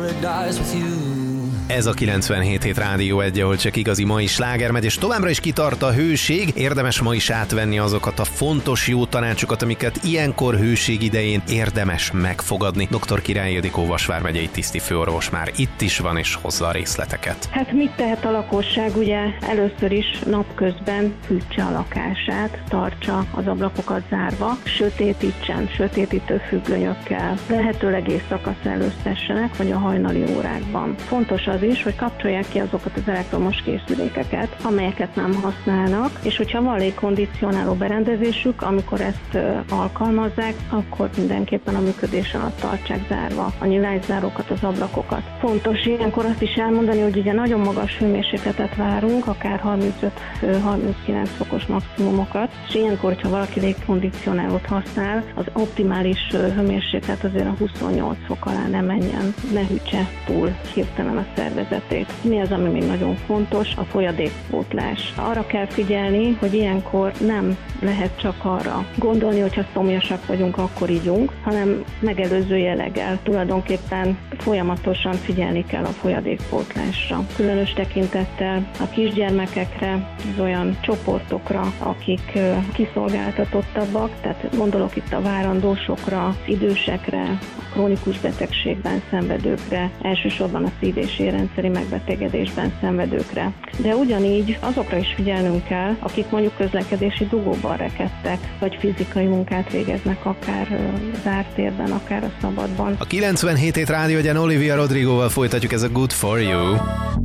Ez a 97 hét Rádió 1, ahol csak igazi mai sláger megy, és továbbra is kitart a hőség. Érdemes ma is átvenni azokat a fontos jó tanácsokat, amiket ilyenkor hőség idején érdemes megfogadni. Dr. Király Ildikó Vas vármegyei tisztifőorvos már itt is van, és hozza a részleteket. Hát mit tehet a lakosság? Ugye először is napközben hűtse a lakását, tartsa az ablakokat zárva, sötétítsen, sötétítő függönyökkel, lehetőleg éjszaka szellőztessenek, vagy a hajnali órákban. Fontos az is, hogy kapcsolják ki azokat az elektromos készülékeket, amelyeket nem használnak, és hogyha van légkondicionáló berendezésük, amikor ezt alkalmazzák, akkor mindenképpen a működés alatt tartsák zárva a nyilászárókat, az ablakokat. Fontos ilyenkor azt is elmondani, hogy ugye nagyon magas hőmérsékletet várunk, akár 35-39 fokos maximumokat, és ilyenkor, hogyha valaki légkondicionálót használ, az optimális hőmérséklet azért a 28 fok alá ne menjen, ne hűtse túl hirtelen a szervezetét. Mi az, ami még nagyon fontos? A folyadékpótlás. Arra kell figyelni, hogy ilyenkor nem lehet csak arra gondolni, hogyha szomjasak vagyunk, akkor ígyunk, hanem megelőző jelleggel tulajdonképpen folyamatosan figyelni kell a folyadékpótlásra. Különös tekintettel a kisgyermekekre, az olyan csoportokra, akik kiszolgáltatottabbak, tehát gondolok itt a várandósokra, az idősekre, a krónikus betegségben szenvedőkre, elsősorban a szív- és érrendszeri megbetegedésben szenvedőkre. De ugyanígy azokra is figyelnünk kell, akik mondjuk közlekedési dugóban rekedtek, vagy fizikai munkát végeznek, akár zárt térben, akár a szabadban. A 97 hét Rádió 1-en Olivia Rodrigoval folytatjuk, ez a Good For You.